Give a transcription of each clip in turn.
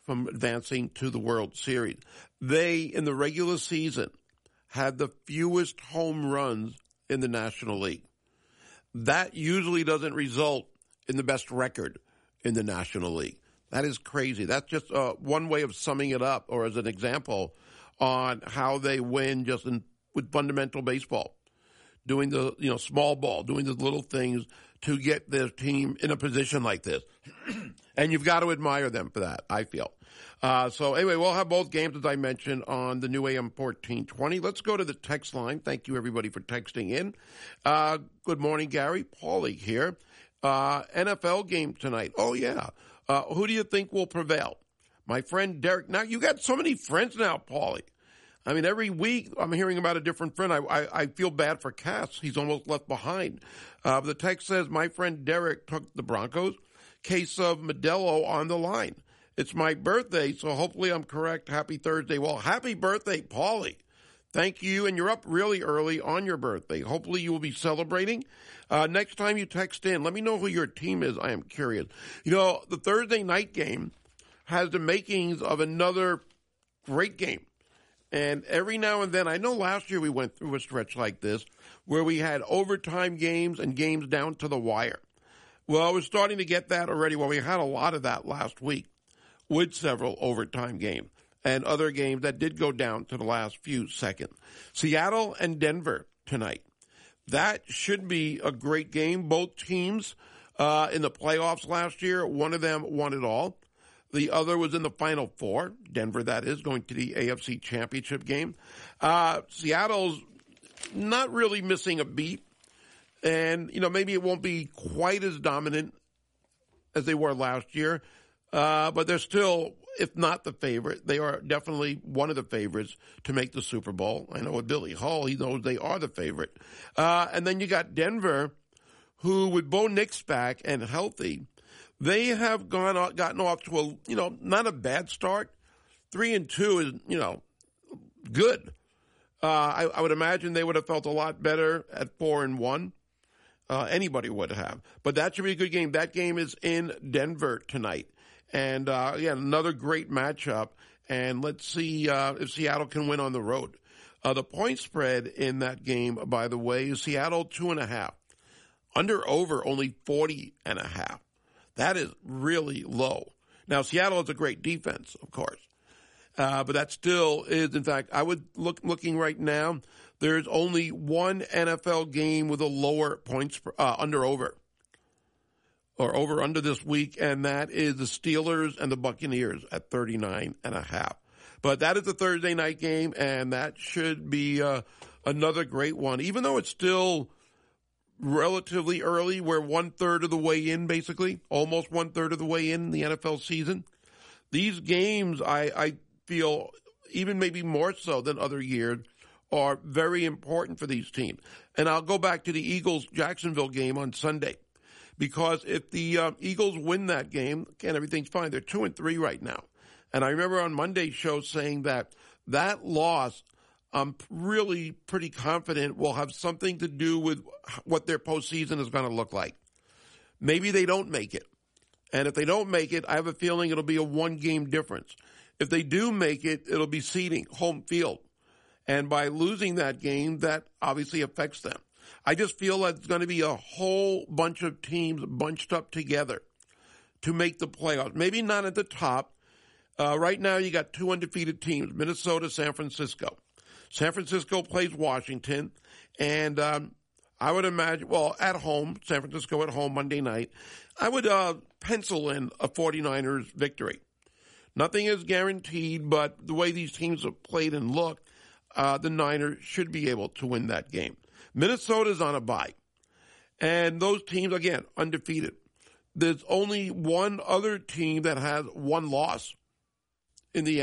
from advancing to the World Series. They, in the regular season, had the fewest home runs in the National League. That usually doesn't result in the best record in the National League. That is crazy. That's just one way of summing it up, or as an example on how they win just with fundamental baseball, doing the small ball, doing the little things to get their team in a position like this. And you've got to admire them for that, I feel. So anyway, we'll have both games, as I mentioned, on the new AM 1420. Let's go to the text line. Thank you, everybody, for texting in. Good morning, Gary. Paulie here. NFL game tonight. Oh, yeah. Who do you think will prevail? My friend Derek. Now, you got so many friends now, Paulie. I mean, every week I'm hearing about a different friend. I feel bad for Cass. He's almost left behind. The text says, my friend Derek took the Broncos. Case of Modelo on the line. It's my birthday, so hopefully I'm correct. Happy Thursday. Well, happy birthday, Paulie. Thank you, and you're up really early on your birthday. Hopefully you will be celebrating. Next time you text in, let me know who your team is. I am curious. The Thursday night game has the makings of another great game. And every now and then, I know last year we went through a stretch like this where we had overtime games and games down to the wire. Well, we're starting to get that already. Well, we had a lot of that last week with several overtime games and other games that did go down to the last few seconds. Seattle and Denver tonight. That should be a great game. Both teams in the playoffs last year, one of them won it all. The other was in the Final Four. Denver, that is, going to the AFC Championship game. Seattle's not really missing a beat. And, maybe it won't be quite as dominant as they were last year. But they're still, if not the favorite, they are definitely one of the favorites to make the Super Bowl. I know with Billy Hull, he knows they are the favorite. And then you got Denver, who with Bo Nix back and healthy, they have gotten off to a, not a bad start. 3-2 is, good. I would imagine they would have felt a lot better at 4-1. Anybody would have. But that should be a good game. That game is in Denver tonight. And, another great matchup. And let's see if Seattle can win on the road. The point spread in that game, by the way, is Seattle 2.5. Under/over only 40.5. That is really low. Now, Seattle has a great defense, of course. But that still is, in fact, I would looking right now, there's only one NFL game with a lower points under/over. Or over/under this week, and that is the Steelers and the Buccaneers at 39.5. But that is the Thursday night game, and that should be another great one. Even though it's still relatively early, we're 1/3 of the way in, basically, almost 1/3 of the way in the NFL season. These games, I feel, even maybe more so than other years, are very important for these teams. And I'll go back to the Eagles-Jacksonville game on Sunday. Because if the Eagles win that game, again, everything's fine. They're 2-3 right now. And I remember on Monday's show saying that loss, I'm really pretty confident will have something to do with what their postseason is going to look like. Maybe they don't make it. And if they don't make it, I have a feeling it'll be a one-game difference. If they do make it, it'll be seeding, home field. And by losing that game, that obviously affects them. I just feel that it's going to be a whole bunch of teams bunched up together to make the playoffs. Maybe not at the top. Right now you got two undefeated teams, Minnesota, San Francisco. San Francisco plays Washington, and I would imagine, at home, San Francisco at home Monday night, I would pencil in a 49ers victory. Nothing is guaranteed, but the way these teams have played and looked, the Niners should be able to win that game. Minnesota's on a bye. And those teams, again, undefeated. There's only one other team that has one loss in the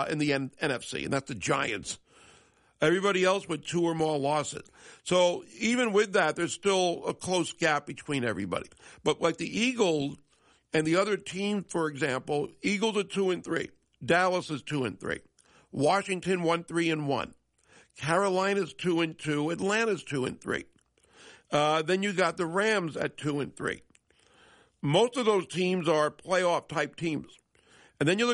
NFC, and that's the Giants. Everybody else with two or more losses. So even with that, there's still a close gap between everybody. But like the Eagles and the other teams, for example, Eagles are 2-3. Dallas is 2-3. Washington 1-3-1. Carolina's 2-2. Atlanta's 2-3. Then you got the Rams at 2-3. Most of those teams are playoff type teams. And then you look